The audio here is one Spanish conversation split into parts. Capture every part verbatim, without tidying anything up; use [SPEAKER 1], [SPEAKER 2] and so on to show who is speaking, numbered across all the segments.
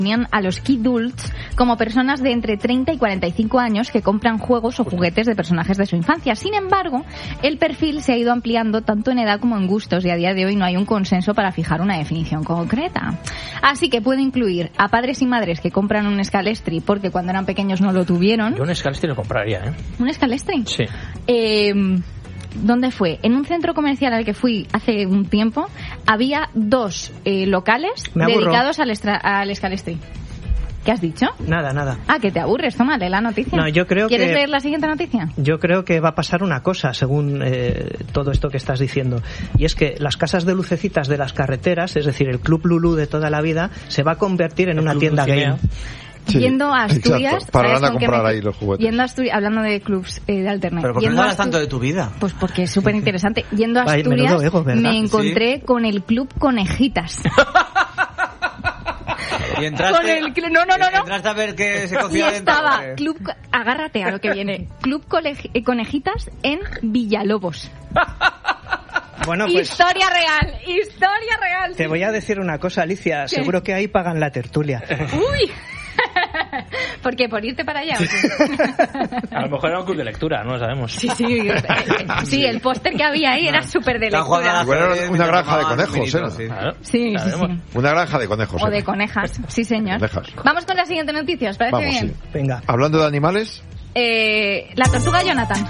[SPEAKER 1] a los kidults como personas de entre treinta y cuarenta y cinco años que compran juegos o juguetes de personajes de su infancia. Sin embargo, el perfil se ha ido ampliando tanto en edad como en gustos y a día de hoy no hay un consenso para fijar una definición concreta. Así que puede incluir a padres y madres que compran un Scalestri porque cuando eran pequeños no lo tuvieron.
[SPEAKER 2] Yo un Scalestri lo compraría, ¿eh?
[SPEAKER 1] ¿Un Scalestri?
[SPEAKER 2] Sí.
[SPEAKER 1] Eh... ¿Dónde fue? En un centro comercial al que fui hace un tiempo había dos eh, locales dedicados al, extra, al Scalestri. ¿Qué has dicho?
[SPEAKER 3] Nada, nada.
[SPEAKER 1] Ah, que te aburres, toma, lee la noticia.
[SPEAKER 3] No, yo creo
[SPEAKER 1] ¿Quieres
[SPEAKER 3] que...
[SPEAKER 1] leer la siguiente noticia?
[SPEAKER 3] Yo creo que va a pasar una cosa, según eh, todo esto que estás diciendo. Y es que las casas de lucecitas de las carreteras, es decir, el Club Lulú de toda la vida, se va a convertir en una tienda game.
[SPEAKER 4] Sí,
[SPEAKER 1] yendo a Asturias,
[SPEAKER 4] exacto, para a comprar ahí los juguetes.
[SPEAKER 1] Yendo a Asturias, hablando de clubs eh, de Alternet.
[SPEAKER 5] ¿Pero por qué no hablas tanto de tu vida?
[SPEAKER 1] Pues porque es súper interesante. Yendo a Asturias,
[SPEAKER 3] Ay, ego,
[SPEAKER 1] me encontré ¿Sí? con el Club Conejitas.
[SPEAKER 5] Y entraste,
[SPEAKER 1] con el cl- no, no, no, no.
[SPEAKER 5] entraste a ver qué se cocía
[SPEAKER 1] y
[SPEAKER 5] dentro.
[SPEAKER 1] Estaba Club, agárrate a lo que viene. Club Coleg- Conejitas en Villalobos.
[SPEAKER 3] Bueno, pues,
[SPEAKER 1] historia real, historia real.
[SPEAKER 3] Te voy a decir una cosa, Alicia. ¿Qué? Seguro que ahí pagan la tertulia.
[SPEAKER 1] Uy. ¿Por qué? ¿Por irte para allá? ¿O qué?
[SPEAKER 2] A lo mejor era un club de lectura, no lo sabemos.
[SPEAKER 1] Sí, sí. Sí, el póster que había ahí era súper de lectura.
[SPEAKER 4] Igual era una granja de conejos, ¿eh?
[SPEAKER 2] Sí, claro.
[SPEAKER 1] Sí, sí, sí.
[SPEAKER 4] Una granja de conejos.
[SPEAKER 1] O
[SPEAKER 4] ¿eh?
[SPEAKER 1] de conejas, sí señor.
[SPEAKER 4] Conejas.
[SPEAKER 1] Vamos con la siguiente noticia, ¿os parece
[SPEAKER 4] Vamos,
[SPEAKER 1] bien?
[SPEAKER 4] Sí.
[SPEAKER 3] Venga.
[SPEAKER 4] Hablando de animales...
[SPEAKER 1] Eh, la tortuga Jonathan.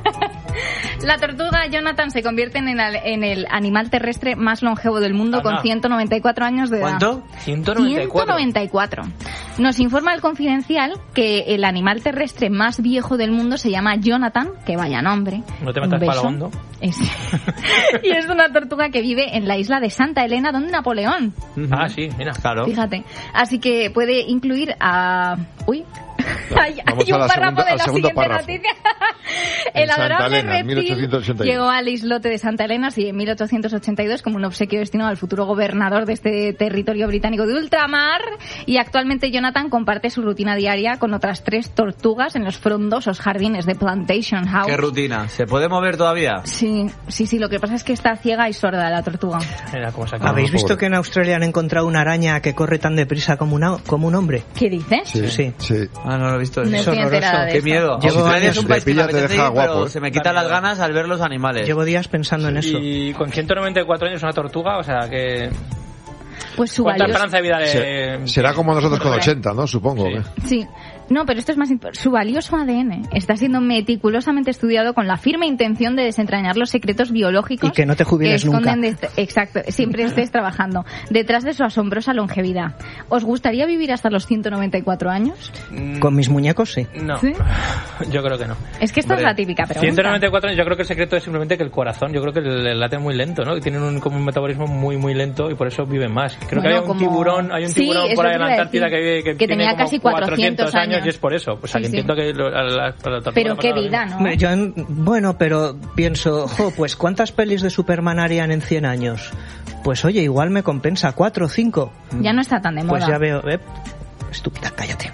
[SPEAKER 1] La tortuga Jonathan se convierte en el, en el animal terrestre más longevo del mundo. Anda. Con ciento noventa y cuatro años de edad.
[SPEAKER 5] ¿Cuánto?
[SPEAKER 2] ciento noventa y cuatro.
[SPEAKER 1] ciento noventa y cuatro. Nos informa el Confidencial que el animal terrestre más viejo del mundo se llama Jonathan, que vaya nombre.
[SPEAKER 2] No te metas para lo hondo.
[SPEAKER 1] Es... y es una tortuga que vive en la isla de Santa Elena, donde Napoleón.
[SPEAKER 2] Ah, sí, mira, claro.
[SPEAKER 1] Fíjate. Así que puede incluir a... Uy... hay, hay un
[SPEAKER 4] la
[SPEAKER 1] párrafo
[SPEAKER 4] segunda,
[SPEAKER 1] de la siguiente
[SPEAKER 4] párrafo.
[SPEAKER 1] noticia. El adorable reptil
[SPEAKER 4] llegó
[SPEAKER 1] llegó al islote de Santa Elena sí, en mil ochocientos ochenta y dos como un obsequio destinado al futuro gobernador de este territorio británico de ultramar, y actualmente Jonathan comparte su rutina diaria con otras tres tortugas en los frondosos jardines de Plantation House.
[SPEAKER 5] ¿Qué rutina? ¿Se puede mover todavía?
[SPEAKER 1] Sí, sí, sí, lo que pasa es que está ciega y sorda la tortuga.
[SPEAKER 2] Mira cómo se
[SPEAKER 3] ¿Habéis visto que en Australia han encontrado una araña que corre tan deprisa como, una, como un hombre?
[SPEAKER 1] ¿Qué dices?
[SPEAKER 4] Sí,
[SPEAKER 3] sí.
[SPEAKER 4] sí.
[SPEAKER 5] Ah, no lo he visto.
[SPEAKER 1] No
[SPEAKER 5] es
[SPEAKER 1] estoy enterada de
[SPEAKER 5] Qué
[SPEAKER 1] eso.
[SPEAKER 5] miedo.
[SPEAKER 3] Llevo
[SPEAKER 5] Australia
[SPEAKER 3] años
[SPEAKER 5] es un país que me
[SPEAKER 4] pilla, te
[SPEAKER 5] apetece
[SPEAKER 4] deja
[SPEAKER 5] ir, pero
[SPEAKER 4] guapo, ¿eh?
[SPEAKER 5] se me quitan las ganas al ver los animales.
[SPEAKER 3] Llevo días pensando en eso.
[SPEAKER 2] Y con ciento noventa y cuatro años una tortuga, o sea que...
[SPEAKER 1] Pues su
[SPEAKER 2] ¿Cuánta
[SPEAKER 1] valioso...
[SPEAKER 2] esperanza de vida de...?
[SPEAKER 4] Se, será como nosotros con ochenta, ¿no? Supongo.
[SPEAKER 2] Sí.
[SPEAKER 4] ¿eh?
[SPEAKER 1] Sí. No, pero esto es más importante. Su valioso A D N está siendo meticulosamente estudiado con la firme intención de desentrañar los secretos biológicos
[SPEAKER 3] y que no te jubiles
[SPEAKER 1] que esconden
[SPEAKER 3] nunca.
[SPEAKER 1] De... Exacto, siempre estés trabajando detrás de su asombrosa longevidad. ¿Os gustaría vivir hasta los ciento noventa y cuatro años?
[SPEAKER 3] Con mis muñecos, sí.
[SPEAKER 2] No,
[SPEAKER 1] ¿Sí?
[SPEAKER 2] Yo creo que no.
[SPEAKER 1] Es que esta
[SPEAKER 2] Hombre,
[SPEAKER 1] es la típica pregunta.
[SPEAKER 2] ciento noventa y cuatro años, yo creo que el secreto es simplemente que el corazón, yo creo que el, el late muy lento, ¿no? Que tienen un, como un metabolismo muy, muy lento y por eso viven más. Creo
[SPEAKER 1] Bueno,
[SPEAKER 2] que hay un
[SPEAKER 1] como...
[SPEAKER 2] tiburón, hay un
[SPEAKER 1] sí,
[SPEAKER 2] tiburón por ahí en la Antártida que, vive, que,
[SPEAKER 1] que
[SPEAKER 2] tiene
[SPEAKER 1] tenía
[SPEAKER 2] como
[SPEAKER 1] casi cuatrocientos años.
[SPEAKER 2] y es por eso. Pues
[SPEAKER 1] Sí,
[SPEAKER 2] entiendo
[SPEAKER 1] sí.
[SPEAKER 2] que lo, a la, a la
[SPEAKER 1] pero qué vida, ¿no?
[SPEAKER 3] Yo, bueno, pero pienso, jo, pues ¿cuántas pelis de Superman harían en cien años? Pues oye, igual me compensa, cuatro o cinco.
[SPEAKER 1] Ya no está tan de moda.
[SPEAKER 3] Pues ya veo, eh, estúpida, cállate.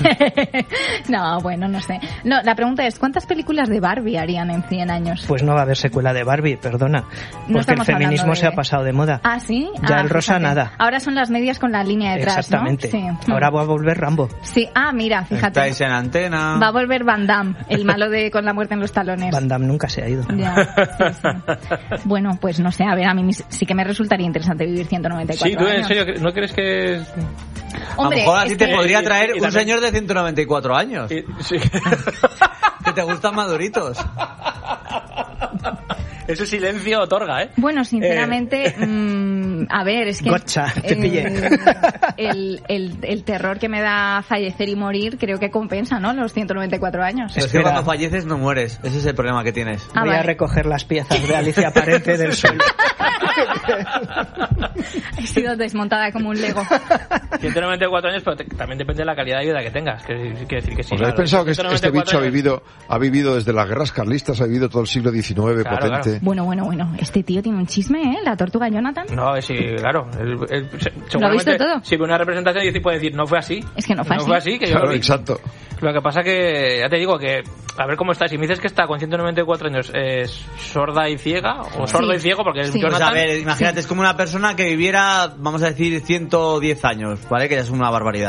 [SPEAKER 1] No, bueno, no sé. No, la pregunta es, ¿cuántas películas de Barbie harían en cien años?
[SPEAKER 3] Pues no va a haber secuela de Barbie, perdona.
[SPEAKER 1] No
[SPEAKER 3] Porque el
[SPEAKER 1] estamos
[SPEAKER 3] feminismo
[SPEAKER 1] hablando de-
[SPEAKER 3] se ha pasado de moda.
[SPEAKER 1] Ah, ¿sí?
[SPEAKER 3] Ya
[SPEAKER 1] Ah,
[SPEAKER 3] el rosa
[SPEAKER 1] fíjate.
[SPEAKER 3] nada.
[SPEAKER 1] Ahora son las medias con la línea detrás,
[SPEAKER 3] Exactamente.
[SPEAKER 1] ¿no? Sí.
[SPEAKER 3] Ahora va a volver Rambo.
[SPEAKER 1] Sí, ah, mira, fíjate.
[SPEAKER 5] Estáis en antena.
[SPEAKER 1] Va a volver Van Damme, el malo de con la muerte en los talones.
[SPEAKER 3] Van Damme nunca se ha ido.
[SPEAKER 1] Ya, sí, sí. Bueno, pues no sé, a ver, a mí sí que me resultaría interesante vivir ciento noventa y cuatro
[SPEAKER 2] Sí, tú en
[SPEAKER 1] años.
[SPEAKER 2] serio, ¿no crees que es...?
[SPEAKER 1] Hombre,
[SPEAKER 5] a lo mejor a ti
[SPEAKER 1] es
[SPEAKER 5] te
[SPEAKER 1] que-
[SPEAKER 5] podría traer
[SPEAKER 2] y- y
[SPEAKER 5] un
[SPEAKER 2] también-
[SPEAKER 5] señor de ciento noventa y cuatro años.
[SPEAKER 2] Y- sí.
[SPEAKER 5] Que te gustan maduritos.
[SPEAKER 2] Ese silencio otorga, ¿eh?
[SPEAKER 1] Bueno, sinceramente, mmm, a ver, es que...
[SPEAKER 3] Gotcha, te pillé.
[SPEAKER 1] El, el, el terror que me da fallecer y morir creo que compensa, ¿no? Los ciento noventa y cuatro años.
[SPEAKER 5] Pero es que
[SPEAKER 3] Espera.
[SPEAKER 5] cuando falleces no mueres. Ese es el problema que tienes.
[SPEAKER 1] Ah,
[SPEAKER 3] Voy a
[SPEAKER 1] vale.
[SPEAKER 3] recoger las piezas de Alicia Parente del suelo.
[SPEAKER 1] He sido desmontada como un Lego.
[SPEAKER 2] ciento noventa y cuatro años, pero te- también depende de la calidad de vida que tengas. Que, quiere decir que sí.
[SPEAKER 4] ¿Os habéis
[SPEAKER 2] claro.
[SPEAKER 4] pensado que este,
[SPEAKER 2] ciento noventa
[SPEAKER 4] este
[SPEAKER 2] y cuatro
[SPEAKER 4] bicho ha
[SPEAKER 2] años-
[SPEAKER 4] vivido, ha vivido desde las guerras carlistas, ha vivido todo el siglo diecinueve,
[SPEAKER 2] Claro,
[SPEAKER 4] potente?
[SPEAKER 1] Bueno, bueno, bueno. Este tío tiene un chisme, ¿eh? La tortuga Jonathan.
[SPEAKER 2] No, sí, claro. El, el, se-
[SPEAKER 1] ¿Lo ha
[SPEAKER 2] seguramente,
[SPEAKER 1] visto todo?
[SPEAKER 2] si ve una representación y puede decir, no fue así.
[SPEAKER 1] Es que no fue así.
[SPEAKER 2] No fue así, que yo
[SPEAKER 4] Claro,
[SPEAKER 2] lo vi.
[SPEAKER 4] exacto.
[SPEAKER 2] Lo que pasa que, ya te digo, que a ver cómo está. Si me dices que está con ciento noventa y cuatro años, ¿es sorda y ciega? O sordo
[SPEAKER 1] Sí.
[SPEAKER 2] y ciego, porque
[SPEAKER 1] Sí.
[SPEAKER 2] Jonathan...
[SPEAKER 5] Pues a ver, imagínate, sí. Es como una persona que viviera, vamos a decir, ciento diez años, ¿vale? Que ya es una barbaridad.